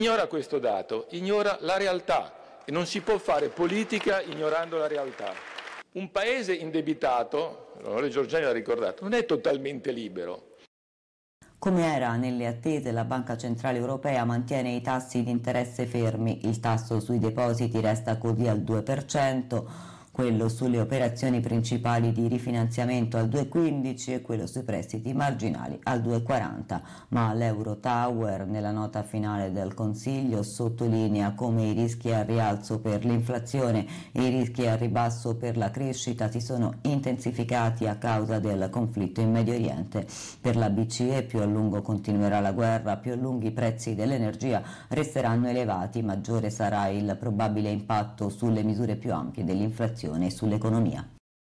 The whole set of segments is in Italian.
Ignora questo dato, ignora la realtà e non si può fare politica ignorando la realtà. Un paese indebitato, l'onorevole Giorgiani l'ha ricordato, non è totalmente libero. Come era nelle attese, la Banca Centrale Europea mantiene i tassi di interesse fermi. Il tasso sui depositi resta così al 2%, quello sulle operazioni principali di rifinanziamento al 2,15 e quello sui prestiti marginali al 2,40. Ma l'Eurotower nella nota finale del Consiglio sottolinea come i rischi al rialzo per l'inflazione e i rischi al ribasso per la crescita si sono intensificati a causa del conflitto in Medio Oriente. Per la BCE più a lungo continuerà la guerra, più a lungo i prezzi dell'energia resteranno elevati, maggiore sarà il probabile impatto sulle misure più ampie dell'inflazione e sull'economia.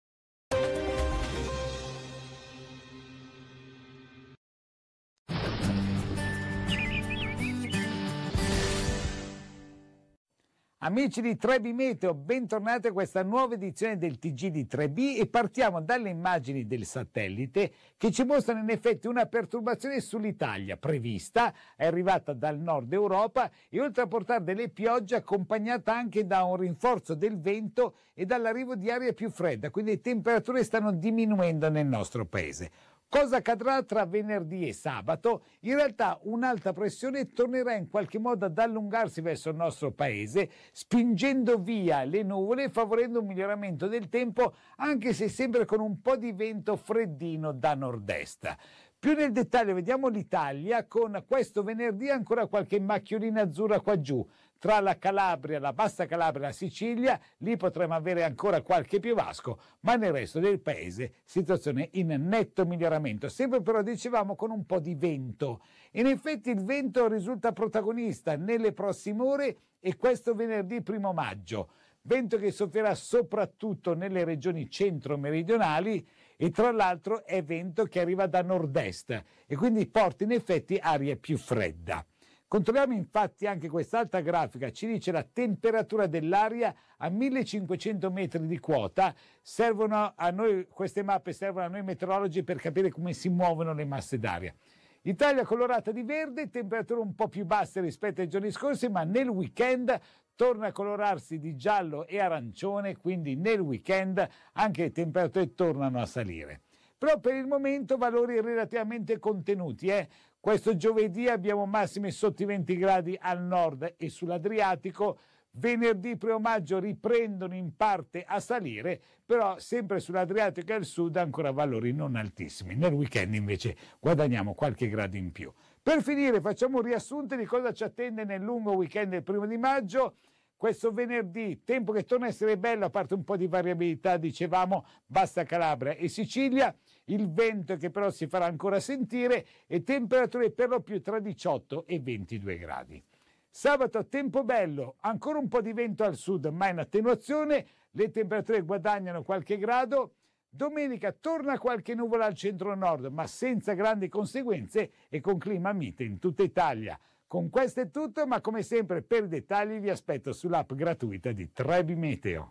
Amici di 3B Meteo, bentornati a questa nuova edizione del TG di 3B e partiamo dalle immagini del satellite che ci mostrano in effetti una perturbazione sull'Italia prevista, è arrivata dal nord Europa e oltre a portare delle piogge accompagnata anche da un rinforzo del vento e dall'arrivo di aria più fredda, quindi le temperature stanno diminuendo nel nostro paese. Cosa accadrà tra venerdì e sabato? In realtà un'alta pressione tornerà in qualche modo ad allungarsi verso il nostro paese, spingendo via le nuvole e favorendo un miglioramento del tempo, anche se sempre con un po' di vento freddino da nord-est. Più nel dettaglio vediamo l'Italia con questo venerdì ancora qualche macchiolina azzurra qua giù. Tra la Calabria, la Bassa Calabria e la Sicilia, lì potremo avere ancora qualche piovasco, ma nel resto del paese situazione in netto miglioramento, sempre però dicevamo con un po' di vento. In effetti il vento risulta protagonista nelle prossime ore e questo venerdì 1 maggio. Vento che soffierà soprattutto nelle regioni centro-meridionali e tra l'altro è vento che arriva da nord-est e quindi porta in effetti aria più fredda. Controlliamo infatti anche quest'altra grafica, ci dice la temperatura dell'aria a 1500 metri di quota. Servono a noi, queste mappe servono a noi meteorologi per capire come si muovono le masse d'aria. Italia colorata di verde, temperature un po' più basse rispetto ai giorni scorsi, ma nel weekend torna a colorarsi di giallo e arancione, quindi nel weekend anche le temperature tornano a salire. Però per il momento valori relativamente contenuti. Questo giovedì abbiamo massime sotto i 20 gradi al nord e sull'Adriatico. Venerdì 1 maggio riprendono in parte a salire, però sempre sull'Adriatico e al sud ancora valori non altissimi. Nel weekend invece guadagniamo qualche grado in più. Per finire facciamo un riassunto di cosa ci attende nel lungo weekend del 1 di maggio. Questo venerdì, tempo che torna a essere bello, a parte un po' di variabilità, dicevamo, Bassa Calabria e Sicilia, il vento che però si farà ancora sentire e temperature per lo più tra 18 e 22 gradi. Sabato tempo bello, ancora un po' di vento al sud, ma in attenuazione, le temperature guadagnano qualche grado. Domenica torna qualche nuvola al centro-nord, ma senza grandi conseguenze e con clima mite in tutta Italia. Con questo è tutto, ma come sempre per i dettagli vi aspetto sull'app gratuita di 3B Meteo.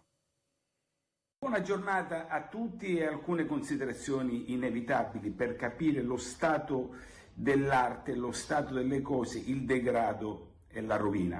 Buona giornata a tutti e alcune considerazioni inevitabili per capire lo stato dell'arte, lo stato delle cose, il degrado e la rovina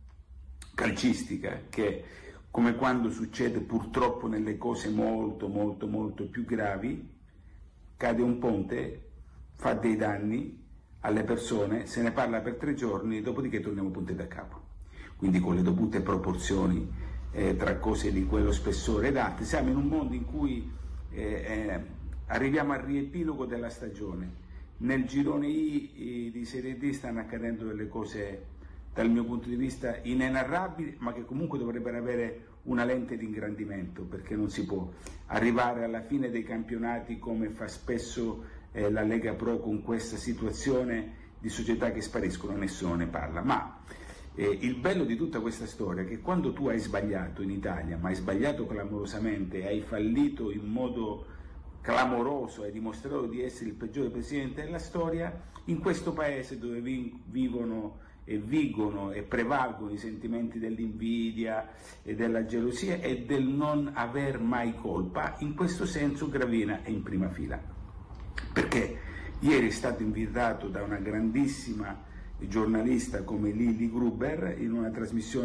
calcistica che, come quando succede purtroppo nelle cose molto più gravi, cade un ponte, fa dei danni alle persone, se ne parla per 3 giorni, dopodiché torniamo punti da capo. Quindi con le dovute proporzioni tra cose di quello spessore ed altre. Siamo in un mondo in cui arriviamo al riepilogo della stagione. Nel girone I di Serie D stanno accadendo delle cose dal mio punto di vista inenarrabili, ma che comunque dovrebbero avere una lente di ingrandimento, perché non si può arrivare alla fine dei campionati come fa spesso la Lega Pro con questa situazione di società che spariscono, nessuno ne parla. Ma il bello di tutta questa storia è che quando tu hai sbagliato in Italia, ma hai sbagliato clamorosamente, hai fallito in modo clamoroso, hai dimostrato di essere il peggiore presidente della storia, in questo paese dove vivono e vigono e prevalgono i sentimenti dell'invidia e della gelosia e del non aver mai colpa, in questo senso Gravina è in prima fila. Perché ieri è stato invitato da una grandissima giornalista come Lili Gruber in una trasmissione